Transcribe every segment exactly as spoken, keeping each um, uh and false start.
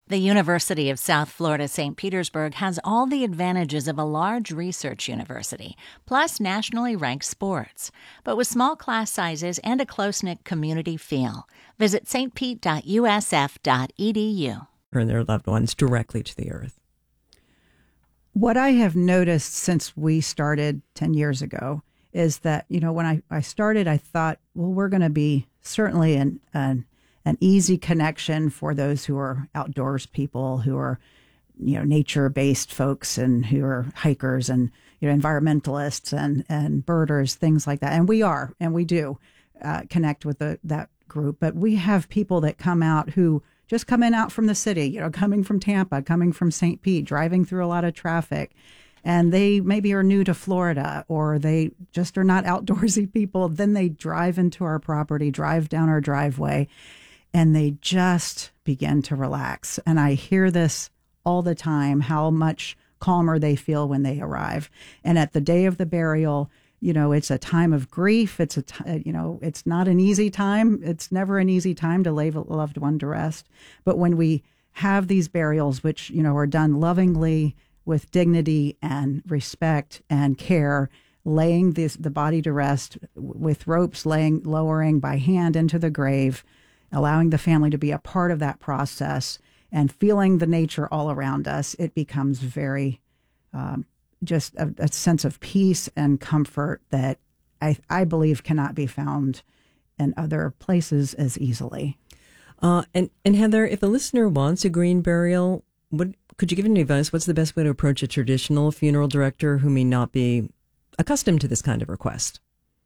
The University of South Florida Saint Petersburg has all the advantages of a large research university, plus nationally ranked sports, but with small class sizes and a close-knit community feel. Visit s t pete dot u s f dot e d u. And their loved ones directly to the earth. What I have noticed since we started ten years ago is that, you know, when I, I started, I thought, well, we're going to be certainly an, an an easy connection for those who are outdoors people, who are, you know, nature-based folks and who are hikers and, you know, environmentalists and, and birders, things like that. And we are, and we do uh, connect with the, that group. But we have people that come out who just come in out from the city, you know, coming from Tampa, coming from Saint Pete, driving through a lot of traffic. And they maybe are new to Florida, or they just are not outdoorsy people. Then they drive into our property, drive down our driveway, and they just begin to relax. And I hear this all the time, how much calmer they feel when they arrive. And at the day of the burial, you know, it's a time of grief. It's a, t- you know, it's not an easy time. It's never an easy time to lay a loved one to rest. But when we have these burials, which, you know, are done lovingly with dignity and respect and care, laying this, the body to rest with ropes, laying, lowering by hand into the grave, allowing the family to be a part of that process and feeling the nature all around us, it becomes very um, just a, a sense of peace and comfort that I, I believe cannot be found in other places as easily. Uh, and, and Heather, if a listener wants a green burial, what could you give any advice? What's the best way to approach a traditional funeral director who may not be accustomed to this kind of request?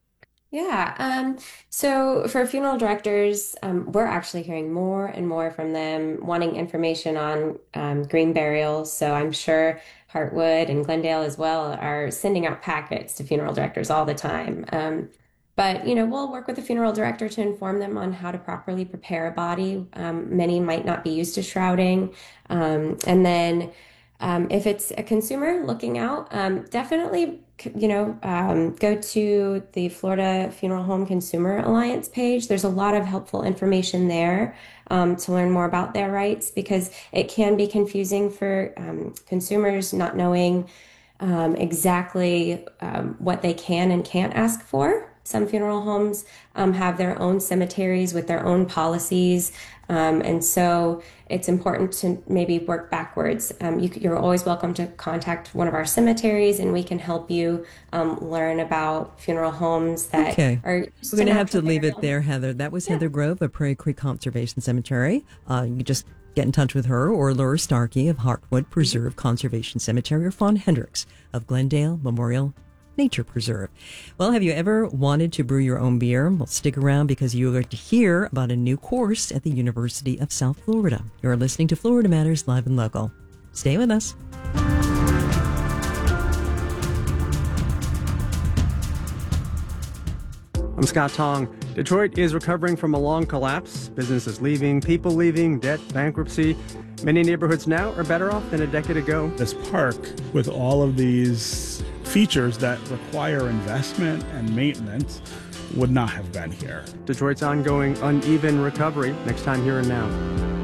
Yeah. Um, so for funeral directors, um, we're actually hearing more and more from them wanting information on um, green burials. So I'm sure Heartwood and Glendale as well are sending out packets to funeral directors all the time. Um, but, you know, we'll work with the funeral director to inform them on how to properly prepare a body. Um, many might not be used to shrouding. Um, and then um, if it's a consumer looking out, um, definitely you know, um, go to the Florida Funeral Home Consumer Alliance page. There's a lot of helpful information there um, to learn more about their rights, because it can be confusing for um, consumers not knowing um, exactly um, what they can and can't ask for. Some funeral homes um, have their own cemeteries with their own policies. Um, and so it's important to maybe work backwards. Um, you, you're always welcome to contact one of our cemeteries, and we can help you um, learn about funeral homes that okay. are. We're going to have to leave it there, Heather. That was yeah. Heather Grove of Prairie Creek Conservation Cemetery. Uh, you can just get in touch with her, or Laura Starkey of Heartwood Preserve Conservation Cemetery, or Fawn Hendricks of Glendale Memorial Nature Preserve. Well, have you ever wanted to brew your own beer? Well, stick around, because you are going to hear about a new course at the University of South Florida. You're listening to Florida Matters Live and Local. Stay with us. I'm Scott Tong. Detroit is recovering from a long collapse. Businesses leaving, people leaving, debt, bankruptcy. Many neighborhoods now are better off than a decade ago. This park, with all of these features that require investment and maintenance, would not have been here. Detroit's ongoing uneven recovery, next time Here and Now.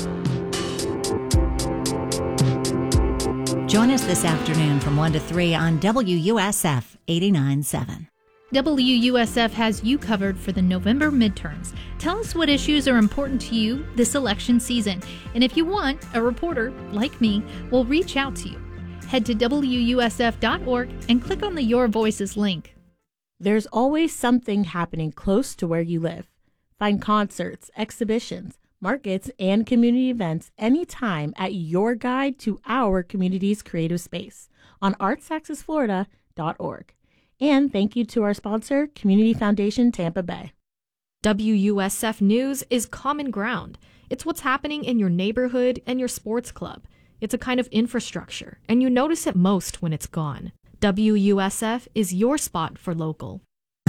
Join us this afternoon from one to three on W U S F eighty-nine point seven. W U S F has you covered for the November midterms. Tell us what issues are important to you this election season. And if you want, a reporter, like me, will reach out to you. Head to W U S F dot org and click on the Your Voices link. There's always something happening close to where you live. Find concerts, exhibitions, markets, and community events anytime at your guide to our community's creative space on arts axis florida dot org. And thank you to our sponsor, Community Foundation Tampa Bay. W U S F News is common ground. It's what's happening in your neighborhood and your sports club. It's a kind of infrastructure, and you notice it most when it's gone. W U S F is your spot for local.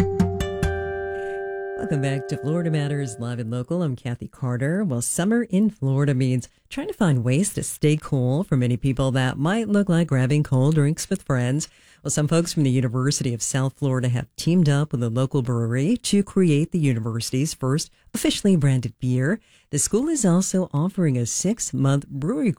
Welcome back to Florida Matters Live and Local. I'm Kathy Carter. Well, summer in Florida means trying to find ways to stay cool. For many people, that might look like grabbing cold drinks with friends. Well, some folks from the University of South Florida have teamed up with a local brewery to create the university's first officially branded beer. The school is also offering a six-month brewery